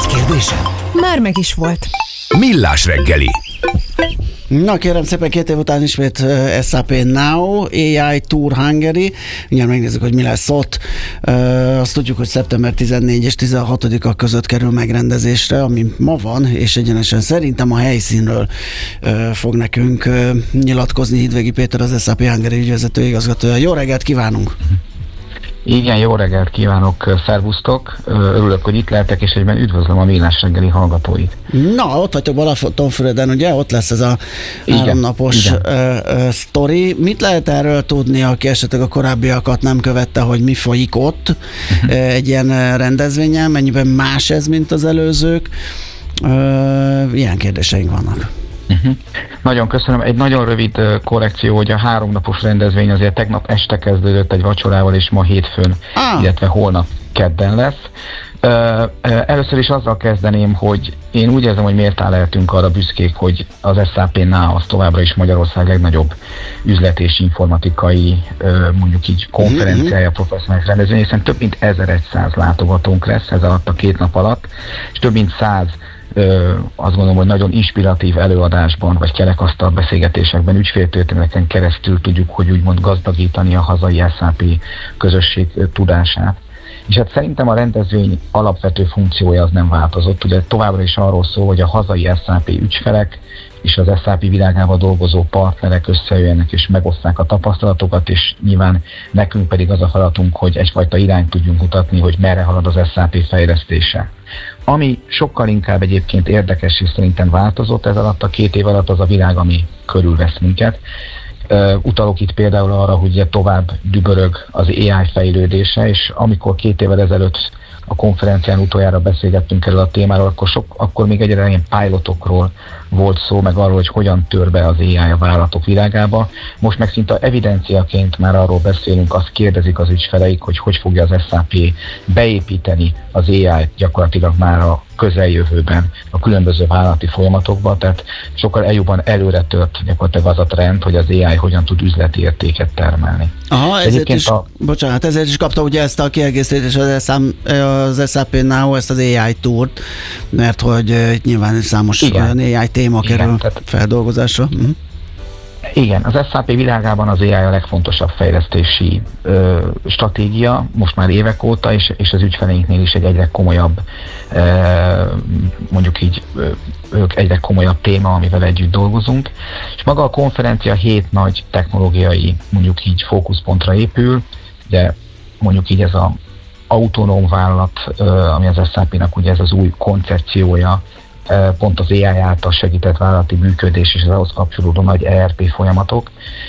egy kérdésem? Már meg is volt. Millás reggeli. Na kérem szépen, 2 év után ismét SAP Now, AI Tour Hungary. Mindjárt megnézzük, hogy mi lesz ott. Azt tudjuk, hogy szeptember 14 és 16-a között kerül megrendezésre, ami ma van, és egyenesen szerintem a helyszínről fog nekünk nyilatkozni Hidvégi Péter, az SAP Hungary ügyvezető igazgatója. Jó reggelt kívánunk! Igen, jó reggelt kívánok, szervusztok, örülök, hogy itt lehetek, és egyben üdvözlöm a Millás reggeli hallgatóit. Na, ott vagytok Balatonfüreden, ugye? Ott lesz ez a 3 napos sztori. Mit lehet erről tudni, aki esetleg a korábbiakat nem követte, hogy mi folyik ott egy ilyen rendezvényen? Mennyiben más ez, mint az előzők? Ilyen kérdéseink vannak. Nagyon köszönöm. Egy nagyon rövid korrekció, hogy a 3 napos rendezvény azért tegnap este kezdődött egy vacsorával, és ma hétfőn, illetve holnap kedden lesz. Először is azzal kezdeném, hogy én úgy érzem, hogy méltán lehetünk arra büszkék, hogy az SAP Now az továbbra is Magyarország legnagyobb üzlet és informatikai, mondjuk így konferenciája, professzionális rendezvény, hiszen több mint 1100 látogatónk lesz ez alatt a 2 nap alatt, és több mint 100 azt gondolom, hogy nagyon inspiratív előadásban, vagy kerekasztal beszélgetésekben, ügyféltörténeteken keresztül tudjuk, hogy úgymond gazdagítani a hazai SAP közösség tudását. És hát szerintem a rendezvény alapvető funkciója az nem változott. Ugye továbbra is arról szól, hogy a hazai SAP ügyfelek és az SAP világában dolgozó partnerek összejöjjenek és megosztják a tapasztalatokat, és nyilván nekünk pedig az a feladatunk, hogy egyfajta irányt tudjunk mutatni, hogy merre halad az SAP fejlesztése. Ami sokkal inkább egyébként érdekes és szerintem változott ez alatt a 2 év alatt, az a világ, ami körülvesz minket. Utalok itt például arra, hogy ugye tovább dübörög az AI fejlődése, és amikor 2 évvel ezelőtt a konferencián utoljára beszélgettünk erről a témáról, akkor még egyre ilyen pilotokról volt szó, meg arról, hogy hogyan tör be az AI a vállalatok világába. Most meg szinte evidenciaként már arról beszélünk, azt kérdezik az ügyfeleik, hogy fogja az SAP beépíteni az AI gyakorlatilag már a közeljövőben a különböző vállalati folyamatokba, tehát sokkal jobban előre tört gyakorlatilag az a trend, hogy az AI hogyan tud üzleti értéket termelni. Aha, ezért is kapta ugye ezt a kiegészítést az SAP Now, ezt az AI Tourt, mert hogy nyilván számos olyan AI téma kerül feldolgozásra. Igen, az SAP világában az AI a legfontosabb fejlesztési stratégia, most már évek óta, és az ügyfeleinknél is egy egyre komolyabb, mondjuk így, ők egyre komolyabb téma, amivel együtt dolgozunk. És maga a konferencia 7 nagy technológiai, mondjuk így fókuszpontra épül, de mondjuk így ez az autonóm vállalat, ami az SAP-nak ugye ez az új koncepciója, pont az AI által segített vállalati működés és az ahhoz kapcsolódó nagy ERP folyamatok.